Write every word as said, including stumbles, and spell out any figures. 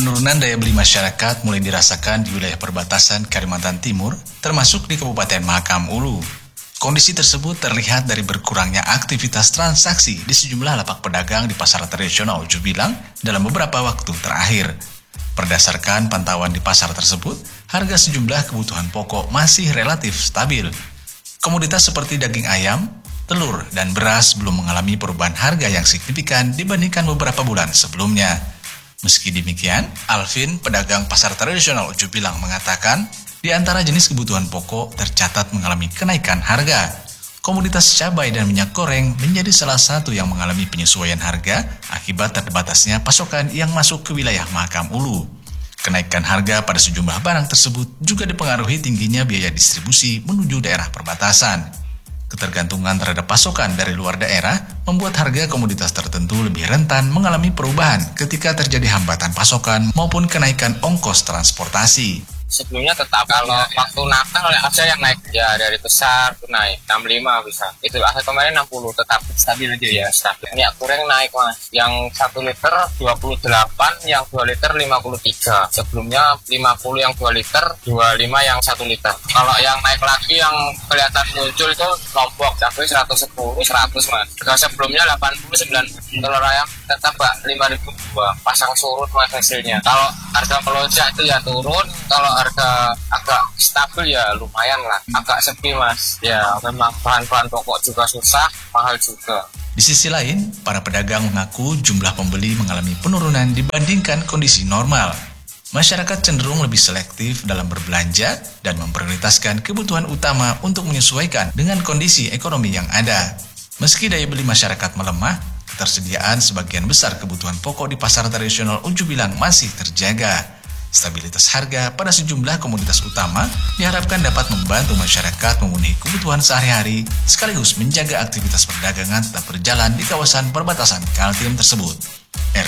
Penurunan daya beli masyarakat mulai dirasakan di wilayah perbatasan Kalimantan Timur, termasuk di Kabupaten Mahakam Ulu. Kondisi tersebut terlihat dari berkurangnya aktivitas transaksi di sejumlah lapak pedagang di pasar tradisional Jubilang dalam beberapa waktu terakhir. Berdasarkan pantauan di pasar tersebut, harga sejumlah kebutuhan pokok masih relatif stabil. Komoditas seperti daging ayam, telur, dan beras belum mengalami perubahan harga yang signifikan dibandingkan beberapa bulan sebelumnya. Meski demikian, Alvin, pedagang pasar tradisional Jubilang mengatakan, di antara jenis kebutuhan pokok tercatat mengalami kenaikan harga. Komoditas cabai dan minyak goreng menjadi salah satu yang mengalami penyesuaian harga akibat terbatasnya pasokan yang masuk ke wilayah Mahakam Ulu. Kenaikan harga pada sejumlah barang tersebut juga dipengaruhi tingginya biaya distribusi menuju daerah perbatasan. Ketergantungan terhadap pasokan dari luar daerah membuat harga komoditas tertentu lebih rentan mengalami perubahan ketika terjadi hambatan pasokan maupun kenaikan ongkos transportasi. Sebelumnya tetap, kalau ya, waktu ya. Natal ada yang naik, ya dari besar tuh naik, enam puluh lima bisa. Itu akhir kemarin enam puluh, tetap stabil aja ya, stabil. Minyak goreng naik mas, yang satu liter dua puluh delapan, yang dua liter lima puluh tiga. Sebelumnya lima puluh yang dua liter, dua puluh lima yang satu liter. Kalau yang naik lagi yang kelihatan muncul itu Lombok, cabai seratus sepuluh, seratus mas. Kalau sebelumnya delapan puluh, sembilan puluh. Telur ayam tetap pak lima ribu dua, pasang surut mas hasilnya. Kalau harga melonjak itu ya turun, kalau harga agak stabil ya lumayan lah, agak sepi mas. Ya memang bahan-bahan pokok juga susah, mahal juga. Di sisi lain, para pedagang mengaku jumlah pembeli mengalami penurunan dibandingkan kondisi normal. Masyarakat cenderung lebih selektif dalam berbelanja dan memprioritaskan kebutuhan utama untuk menyesuaikan dengan kondisi ekonomi yang ada. Meski daya beli masyarakat melemah, ketersediaan sebagian besar kebutuhan pokok di pasar tradisional Jubilang masih terjaga. Stabilitas harga pada sejumlah komoditas utama diharapkan dapat membantu masyarakat memenuhi kebutuhan sehari-hari sekaligus menjaga aktivitas perdagangan tetap berjalan di kawasan perbatasan Kaltim tersebut.